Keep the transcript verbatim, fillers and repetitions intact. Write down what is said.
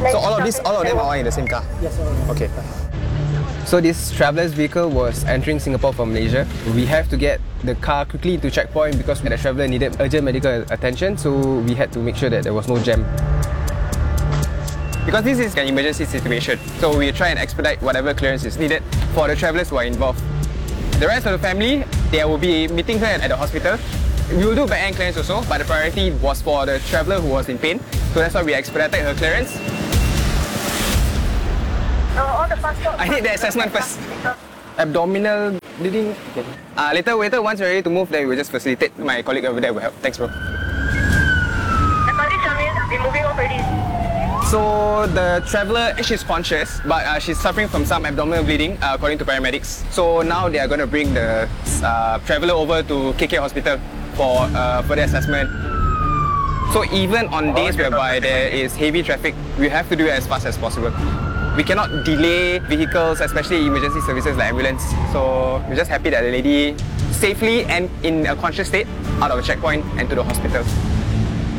So all of these, all of them are in the same car? Yes, sir. Okay. So this traveller's vehicle was entering Singapore from Malaysia. We have to get the car quickly to checkpoint because the traveller needed urgent medical attention, so we had to make sure that there was no jam. Because this is an emergency situation, so we try and expedite whatever clearance is needed for the travellers who are involved. The rest of the family, they will be meeting her at the hospital. We will do back-end clearance also, but the priority was for the traveller who was in pain, so that's why we expedited her clearance. Uh, all the passport. I need the assessment first. Abdominal bleeding. Okay. Uh, later, later, once we're ready to move, then we will just facilitate. My colleague over there will help. Thanks, bro. The colleague Shamil, we're moving off already. So the traveller, she's conscious, but uh, she's suffering from some abdominal bleeding, uh, according to paramedics. So now they are going to bring the uh, traveller over to K K Hospital for uh, further assessment. So even on days whereby there is heavy traffic, we have to do it as fast as possible. We cannot delay vehicles, especially emergency services like ambulance. So we're just happy that the lady safely and in a conscious state out of a checkpoint and to the hospital.